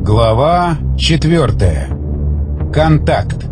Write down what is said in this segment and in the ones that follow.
Глава 4. Контакт.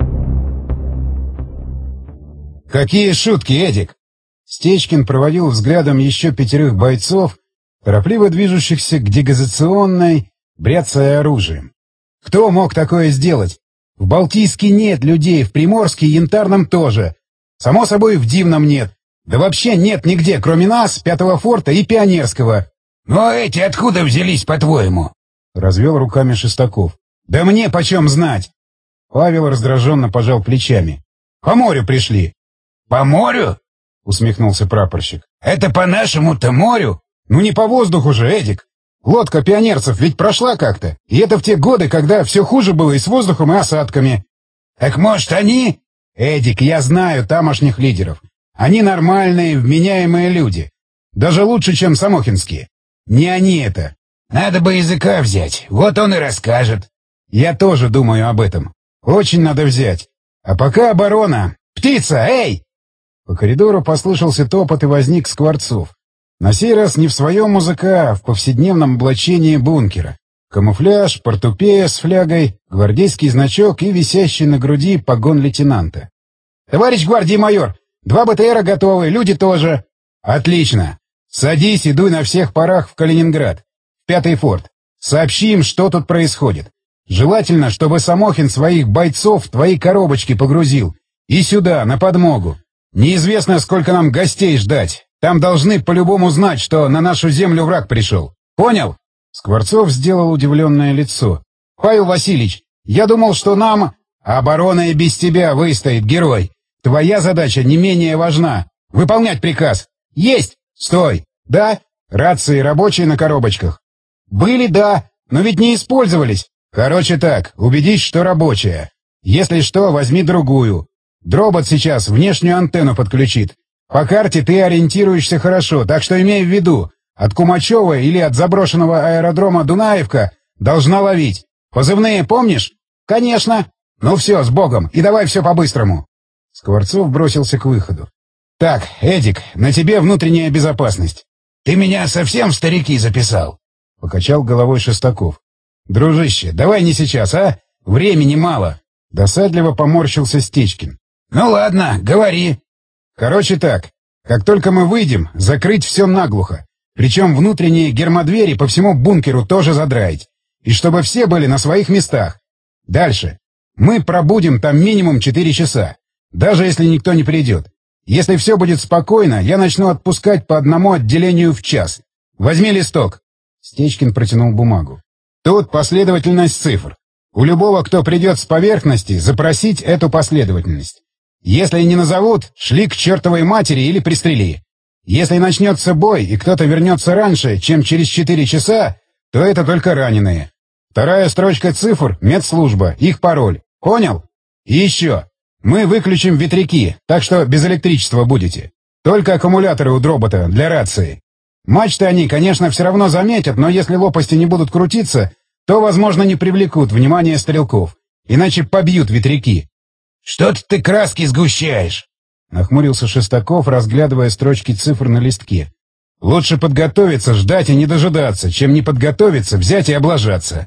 «Какие шутки, Эдик!» Стечкин проводил взглядом еще 5 бойцов, торопливо движущихся к дегазационной, бряцая оружием. «Кто мог такое сделать? В Балтийске нет людей, в Приморске и Янтарном тоже. Само собой, в Дивном нет. Да вообще нет нигде, кроме нас, 5-го форта и Пионерского». «Ну а эти откуда взялись, по-твоему?» — развел руками Шестаков. «Да мне почем знать?» Павел раздраженно пожал плечами. «По морю пришли». «По морю?» — усмехнулся прапорщик. «Это по нашему-то морю?» «Ну не по воздуху же, Эдик. Лодка пионерцев ведь прошла как-то. И это в те годы, когда все хуже было и с воздухом, и осадками». «Так может они?» «Эдик, я знаю тамошних лидеров. Они нормальные, вменяемые люди. Даже лучше, чем самохинские. Не они это». «Надо бы языка взять, вот он и расскажет». «Я тоже думаю об этом. Очень надо взять. А пока оборона. Птица, эй!» По коридору послышался топот и возник Скворцов. На сей раз не в своем УЗК, а в повседневном облачении бункера. Камуфляж, портупея с флягой, гвардейский значок и висящий на груди погон лейтенанта. «Товарищ гвардии майор, 2 БТРа готовы, люди тоже». «Отлично. Садись и дуй на всех парах в Калининград. 5-й форт. Сообщи им, что тут происходит. Желательно, чтобы Самохин своих бойцов в твои коробочки погрузил. И сюда, на подмогу. Неизвестно, сколько нам гостей ждать. Там должны по-любому знать, что на нашу землю враг пришел. Понял?» Скворцов сделал удивленное лицо. «Павел Васильевич, я думал, что нам... Оборона и без тебя выстоит, герой. Твоя задача не менее важна. Выполнять приказ. Есть! Стой! Да? Рации рабочие на коробочках. Были, да, но ведь не использовались. Короче так, убедись, что рабочая. Если что, возьми другую. Дробот сейчас внешнюю антенну подключит. По карте ты ориентируешься хорошо, так что имей в виду, от Кумачева или от заброшенного аэродрома Дунаевка должна ловить. Позывные помнишь? Конечно. Ну все, с Богом, и давай все по-быстрому. Скворцов бросился к выходу. Так, Эдик, на тебе внутренняя безопасность. «Ты меня совсем в старики записал?» — покачал головой Шестаков. «Дружище, давай не сейчас, а? Времени мало!» — досадливо поморщился Стечкин. «Ну ладно, говори». «Короче так, как только мы выйдем, закрыть все наглухо. Причем внутренние гермодвери по всему бункеру тоже задраить. И чтобы все были на своих местах. Дальше. Мы пробудем там минимум 4 часа. Даже если никто не придет. Если все будет спокойно, я начну отпускать по одному отделению в час. Возьми листок». Стечкин протянул бумагу. «Тут последовательность цифр. У любого, кто придет с поверхности, запросить эту последовательность. Если не назовут, шли к чертовой матери или пристрели. Если начнется бой, и кто-то вернется раньше, чем через 4 часа, то это только раненые. 2-я строчка цифр — медслужба, их пароль. Понял? И еще. Мы выключим ветряки, так что без электричества будете. Только аккумуляторы у дробота для рации. Мачты они, конечно, все равно заметят, но если лопасти не будут крутиться, то, возможно, не привлекут внимание стрелков. Иначе побьют ветряки». «Что-то ты краски сгущаешь», — нахмурился Шестаков, разглядывая строчки цифр на листке. «Лучше подготовиться, ждать и не дожидаться, чем не подготовиться, взять и облажаться».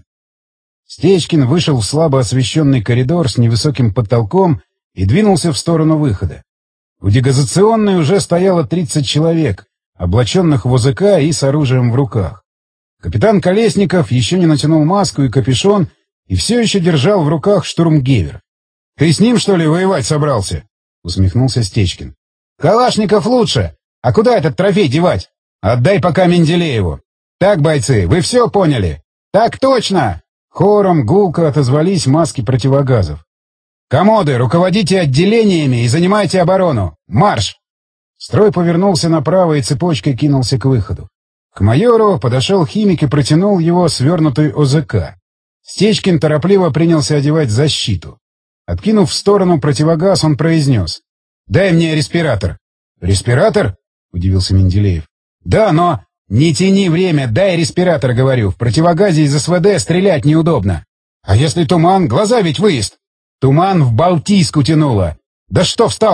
Стечкин вышел в слабо освещенный коридор с невысоким потолком и двинулся в сторону выхода. У дегазационной уже стояло 30 человек, облаченных в ОЗК и с оружием в руках. Капитан Колесников еще не натянул маску и капюшон и все еще держал в руках штурмгевер. «Ты с ним, что ли, воевать собрался?» — усмехнулся Стечкин. «Калашников лучше! А куда этот трофей девать? Отдай пока Менделееву. Так, бойцы, вы все поняли?» «Так точно!» Хором гулко отозвались маски противогазов. «Комоды, руководите отделениями и занимайте оборону! Марш!» Строй повернулся направо и цепочкой кинулся к выходу. К майору подошел химик и протянул его свернутый ОЗК. Стечкин торопливо принялся одевать защиту. Откинув в сторону противогаз, он произнес: «Дай мне респиратор». «Респиратор?» — удивился Менделеев. «Да, но...» «Не тяни время, дай респиратор, говорю. В противогазе из СВД стрелять неудобно». «А если туман? Глаза ведь выезд». «Туман в Балтийск утянуло». «Да что встал?